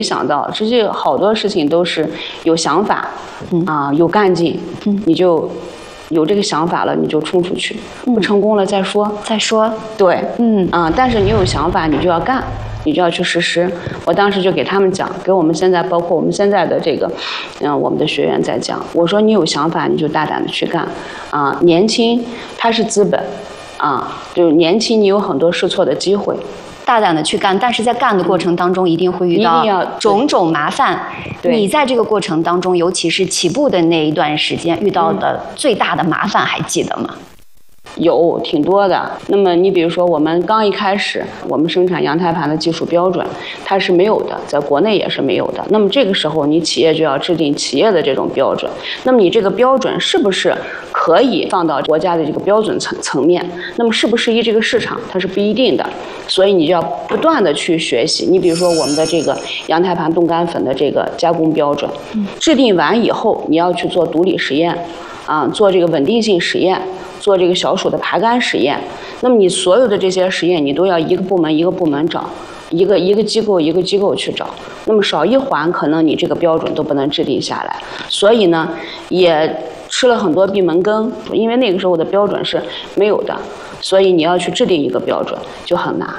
想到，这些好多事情都是有想法，有干劲，你就有这个想法了，你就冲出去，不成功了再说。对，但是你有想法，你就要干，你就要去实施。我当时就给他们讲，给我们现在包括我们现在的这个，我们的学员在讲，我说你有想法，你就大胆的去干，年轻它是资本，就是年轻你有很多试错的机会。 大胆的去干，但是在干的过程当中，一定会遇到种种麻烦。你在这个过程当中，尤其是起步的那一段时间，遇到的最大的麻烦还记得吗？ 有挺多的。那么你比如说，我们刚一开始，我们生产阳台盘的技术标准，它是没有的，在国内也是没有的。那么这个时候，你企业就要制定企业的这种标准。那么你这个标准是不是可以放到国家的这个标准层面？那么适不适宜这个市场，它是不一定的。所以你就要不断的去学习。你比如说我们的这个阳台盘冻干粉的这个加工标准，制定完以后，你要去做独立实验，做这个稳定性实验。做这个小鼠的爬杆实验，那么你所有的这些实验，你都要一个部门一个部门找，一个机构一个机构去找，那么少一环，可能你这个标准都不能制定下来。所以呢，也吃了很多闭门羹，因为那个时候的标准是没有的，所以你要去制定一个标准就很难。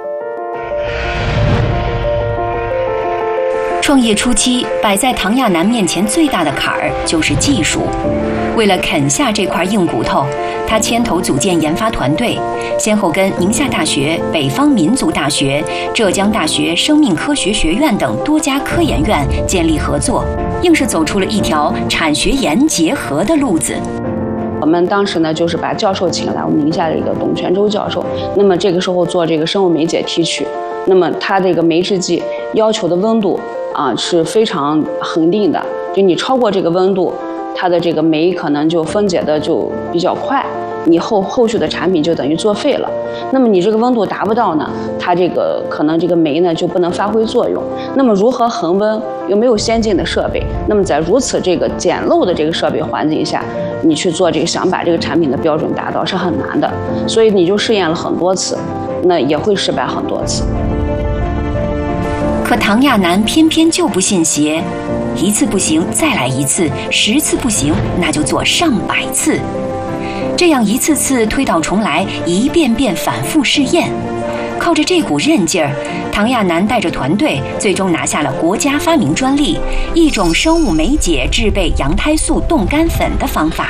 创业初期，摆在唐亚楠面前最大的坎儿就是技术。为了啃下这块硬骨头，他牵头组建研发团队，先后跟宁夏大学、北方民族大学、浙江大学生命科学学院等多家科研院建立合作，硬是走出了一条产学研结合的路子。 我们当时呢，就是把教授请来，我们宁夏的一个董全洲教授。那么这个时候做这个生物酶解提取，那么它这个酶制剂要求的温度是非常恒定的，就你超过这个温度，它的这个酶可能就分解的就比较快，你后续的产品就等于作废了。那么你这个温度达不到呢，它这个可能这个酶呢就不能发挥作用。那么如何恒温，又没有先进的设备，那么在如此这个简陋的这个设备环境下，你去做这个想把这个产品的标准达到是很难的。所以你就试验了很多次，那也会失败很多次。 可唐亚楠偏偏就不信邪，一次不行再来一次，10次不行那就做上百次，这样一次次推倒重来，一遍遍反复试验。靠着这股韧劲儿，唐亚楠带着团队最终拿下了国家发明专利，一种生物酶解制备羊胎素冻干粉的方法。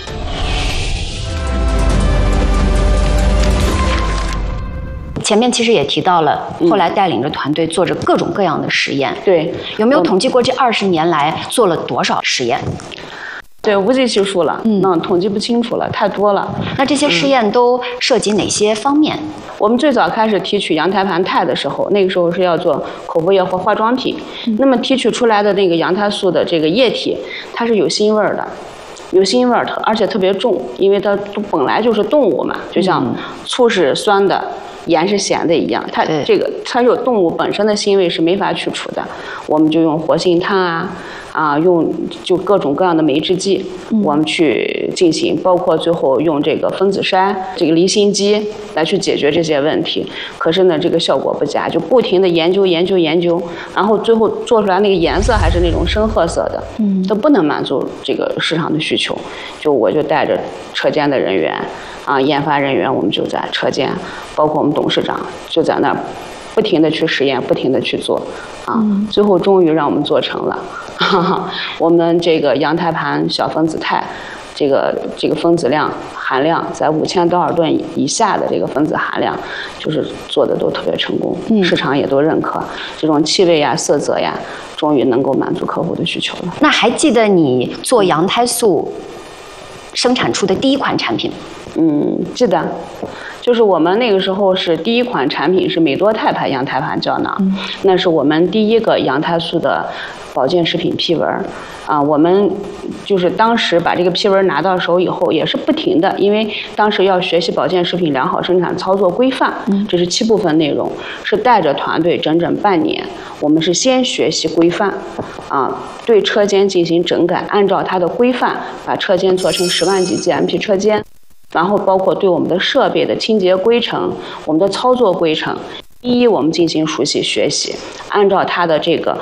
前面其实也提到了，后来带领着团队做着各种各样的实验。 对， 有没有统计过这20年来做了多少实验？ 对，无计其数了，统计不清楚了，太多了。 那这些试验都涉及哪些方面？ 我们最早开始提取阳台盘肽的时候，那个时候是要做口服液或化妆品。那么提取出来的那个羊胎素的这个液体，它是有腥味的。有腥味的，而且特别重，因为它本来就是动物嘛，就像醋是酸的，盐是咸的一样，它有动物本身的腥味是没法去除的。我们就用活性炭用就各种各样的酶制剂，我们去进行，包括最后用这个分子筛、这个离心机来去解决这些问题。可是呢，这个效果不佳，就不停的研究，然后最后做出来那个颜色还是那种深褐色的，都不能满足这个市场的需求。我就带着车间的人员研发人员，我们就在车间，包括我们董事长就在那儿不停的去实验，不停的去做最后终于让我们做成了。我们这个羊胎盘小分子肽，这个分子量含量在5000道尔顿以下的这个分子含量，就是做的都特别成功，市场也都认可。这种气味色泽终于能够满足客户的需求了。 那还记得你做羊胎素生产出的第一款产品？ 记得，就是我们那个时候是第一款产品是美多肽牌羊胎盘胶囊，那是我们第一个羊胎素的保健食品批文我们就是当时把这个批文拿到手以后，也是不停的，因为当时要学习保健食品良好生产操作规范，这是7部分内容，是带着团队整整半年。我们是先学习规范对车间进行整改，按照它的规范把车间做成10万级 GMP 车间。然后包括对我们的设备的清洁规程、我们的操作规程， 一一我们进行熟悉学习，按照它的这个